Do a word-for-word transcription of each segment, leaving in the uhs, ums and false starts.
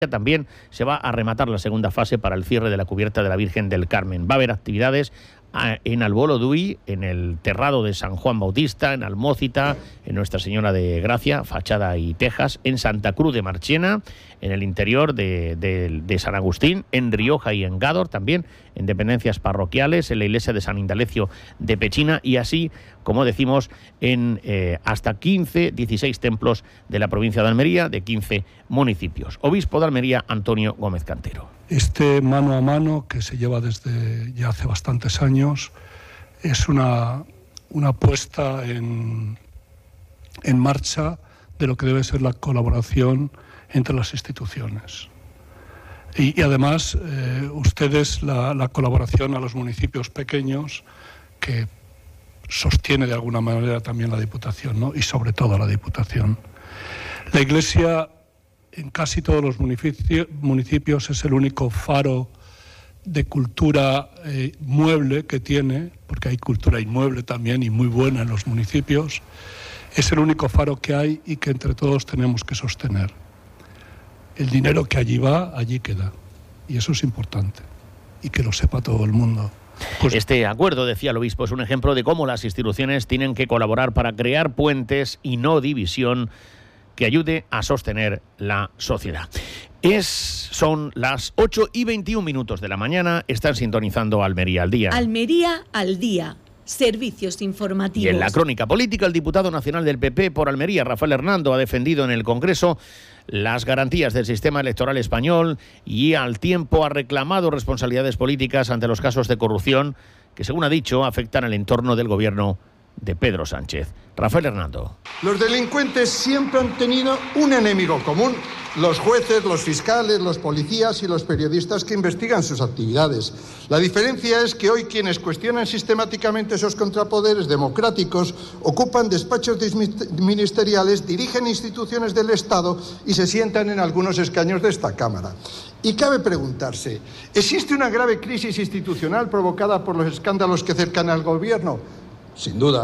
También se va a rematar la segunda fase para el cierre de la cubierta de la Virgen del Carmen. Va a haber actividades en Albolo d'Ull, en el Terrado de San Juan Bautista, en Almócita, en Nuestra Señora de Gracia, Fachada y Tejas, en Santa Cruz de Marchena, en el interior de, de, de San Agustín, en Rioja y en Gádor, también en dependencias parroquiales, en la iglesia de San Indalecio de Pechina y así, como decimos, en eh, hasta quince, dieciséis templos de la provincia de Almería, de quince municipios. Obispo de Almería, Antonio Gómez Cantero. Este mano a mano, que se lleva desde ya hace bastantes años, es una, una puesta en, en marcha de lo que debe ser la colaboración entre las instituciones. Y, y además, eh, ustedes, la, la colaboración a los municipios pequeños, que sostiene de alguna manera también la Diputación, ¿no? Y sobre todo la Diputación. La Iglesia, en casi todos los municipios, municipios es el único faro de cultura eh, mueble que tiene, porque hay cultura inmueble también y muy buena en los municipios. Es el único faro que hay y que entre todos tenemos que sostener. El dinero que allí va, allí queda. Y eso es importante. Y que lo sepa todo el mundo. Pues... Este acuerdo, decía el obispo, es un ejemplo de cómo las instituciones tienen que colaborar para crear puentes y no división que ayude a sostener la sociedad. Es, son las ocho y veintiún minutos de la mañana, están sintonizando Almería al Día. Almería al Día. Servicios informativos. Y en la crónica política, el diputado nacional del P P por Almería, Rafael Hernando, ha defendido en el Congreso las garantías del sistema electoral español y al tiempo ha reclamado responsabilidades políticas ante los casos de corrupción que, según ha dicho, afectan al entorno del gobierno de Pedro Sánchez. Rafael Hernando. Los delincuentes siempre han tenido un enemigo común: los jueces, los fiscales, los policías y los periodistas que investigan sus actividades. La diferencia es que hoy quienes cuestionan sistemáticamente esos contrapoderes democráticos ocupan despachos ministeriales, dirigen instituciones del Estado y se sientan en algunos escaños de esta Cámara. Y cabe preguntarse, ¿existe una grave crisis institucional provocada por los escándalos que cercan al gobierno? Sin duda.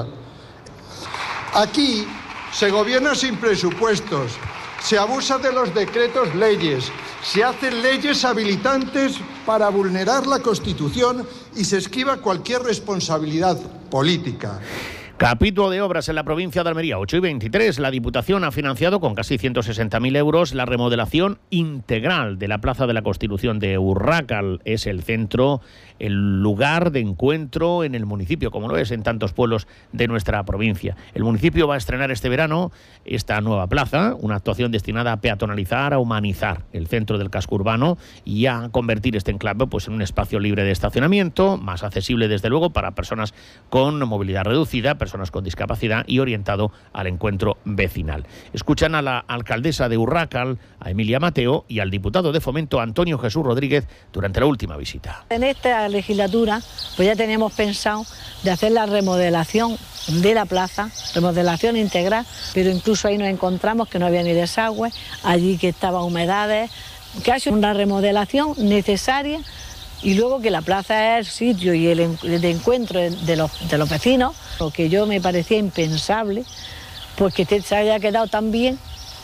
Aquí se gobierna sin presupuestos, se abusa de los decretos leyes, se hacen leyes habilitantes para vulnerar la Constitución y se esquiva cualquier responsabilidad política. Capítulo de obras en la provincia de Almería, ocho y veintitrés. La Diputación ha financiado con casi ciento sesenta mil euros la remodelación integral de la Plaza de la Constitución de Urrácal. Es el centro, el lugar de encuentro en el municipio, como lo es en tantos pueblos de nuestra provincia. El municipio va a estrenar este verano esta nueva plaza, una actuación destinada a peatonalizar, a humanizar el centro del casco urbano y a convertir este enclave pues, en un espacio libre de estacionamiento, más accesible desde luego para personas con movilidad reducida, personas con discapacidad y orientado al encuentro vecinal. Escuchan a la alcaldesa de Urrácal, a Emilia Mateo, y al diputado de Fomento, Antonio Jesús Rodríguez, durante la última visita. En esta legislatura pues ya teníamos pensado de hacer la remodelación de la plaza, remodelación integral, pero incluso ahí nos encontramos que no había ni desagüe, allí que estaban humedades, casi una remodelación necesaria. Y luego que la plaza es el sitio y el de encuentro de los, de los vecinos, lo que yo me parecía impensable, pues que se haya quedado tan bien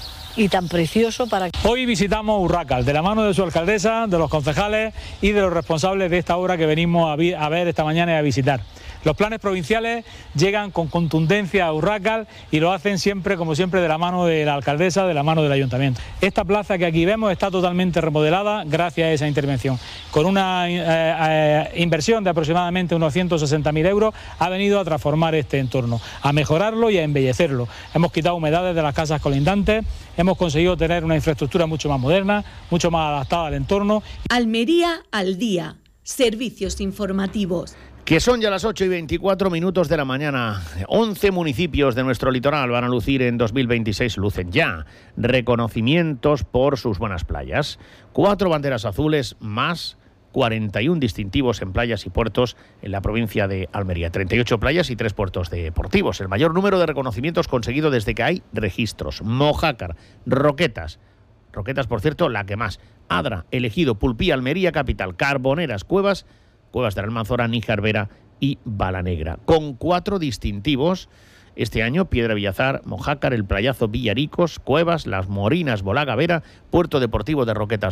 y tan precioso para... Hoy visitamos Urrácal, de la mano de su alcaldesa, de los concejales y de los responsables de esta obra que venimos a, vi- a ver esta mañana y a visitar. Los planes provinciales llegan con contundencia a Urrácal y lo hacen siempre, como siempre, de la mano de la alcaldesa, de la mano del ayuntamiento. Esta plaza que aquí vemos está totalmente remodelada gracias a esa intervención. Con una eh, eh, inversión de aproximadamente unos ciento sesenta mil euros ha venido a transformar este entorno, a mejorarlo y a embellecerlo. Hemos quitado humedades de las casas colindantes, hemos conseguido tener una infraestructura mucho más moderna, mucho más adaptada al entorno. Almería al Día. Servicios informativos. Que son ya las ocho y veinticuatro minutos de la mañana. once municipios de nuestro litoral van a lucir en dos mil veintiséis, lucen ya, reconocimientos por sus buenas playas. Cuatro banderas azules más cuarenta y uno distintivos en playas y puertos en la provincia de Almería. treinta y ocho playas y tres puertos deportivos. El mayor número de reconocimientos conseguido desde que hay registros. Mojácar, Roquetas. Roquetas, por cierto, la que más. Adra, Elegido, Pulpí, Almería Capital, Carboneras, Cuevas... Cuevas de la Almanzora, Níjar, Vera y Balanegra, con cuatro distintivos Este año Piedra Villazar, Mojácar, El Playazo, Villaricos, Cuevas, Las Morinas, Bolaga Vera, Puerto Deportivo de Roquetas